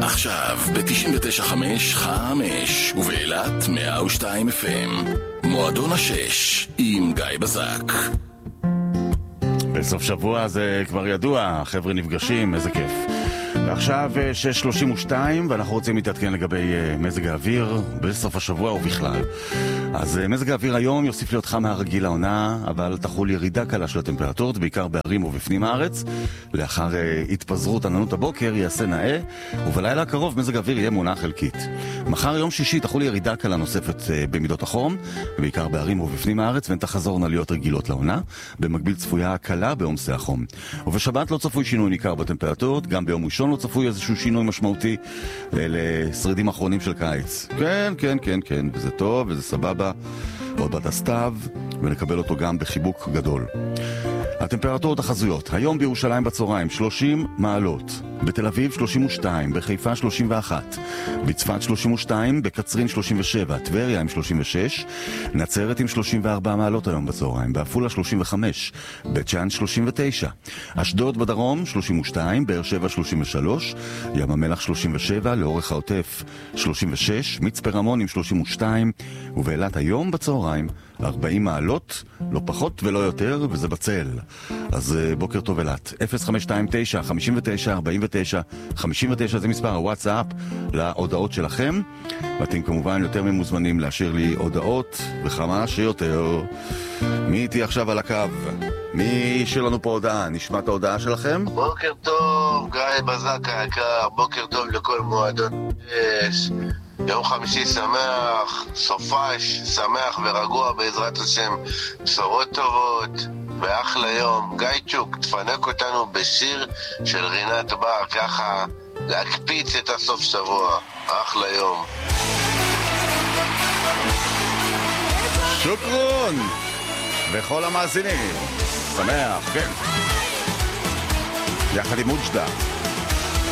עכשיו ב-99.5 5 ובאילת 102 FM מועדון השש עם גיא בזק. בסוף שבוע זה כבר ידוע, חבר'ה נפגשים, איזה כיף. ועכשיו 6:32 ואנחנו רוצים להתעדכן לגבי מזג האוויר בסוף השבוע ובכלל. אז מזג האוויר היום יוסיף להיות חם מהרגיל העונה, אבל תחול ירידה קלה של הטמפרטורות, בעיקר בערים ובפנים הארץ. לאחר התפזרות עננות הבוקר יעשה נאה, ובלילה הקרוב מזג האוויר יהיה מונח חלקית. מחר יום שישי תחול ירידה קלה נוספת במידות החום, בעיקר בערים ובפנים הארץ, והן תחזורנה להיות רגילות לעונה. במקביל צפויה קלה בעומסי החום. ובשבת לא צפוי שינוי ניכר בטמפרטורות, גם ביום ראשון לא צפוי איזשהו שינוי משמעותי לשרידים האחרונים של קיץ. כן, וזה טוב וזה סבבה. עוד בת הסתיו, ונקבל אותו גם בחיבוק גדול. הטמפרטורות החזויות, היום בירושלים בצהריים 30 מעלות, בתל אביב 32, בחיפה 31, בצפת 32, בקצרין 37, טבריה עם 36, נצרת עם 34 מעלות היום בצהריים, בעפולה 35, בית שאן 39, אשדוד בדרום 32, באר שבע 33, ים המלח 37, לאורך העוטף 36, מצפה רמון עם 32, ובאילת היום בצהריים 40 מעלות, לא פחות ולא יותר, וזה בצל. אז בוקר טוב אילת. 0529 59 49 59 זה מספר הוואטסאפ להודעות שלכם, ואתם כמובן יותר ממוזמנים להשאיר לי הודעות וכמה שיותר. מי איתי עכשיו על הקו? מי שלנו פה הודעה? נשמע את ההודעה שלכם? בוקר טוב, גיא בזק היקר, בוקר טוב לכל מועדון. יום חמישי שמח, סופש שמח ורגוע בעזרת השם, בשורות טובות ואחלה יום. גיא צ'וק, תפנק אותנו בשיר של רינת בר, ככה להקפיץ את הסוף שבוע. אחלה יום. שוקרון וכל המאזינים, שמח, כן, יחד עם מוג'דה.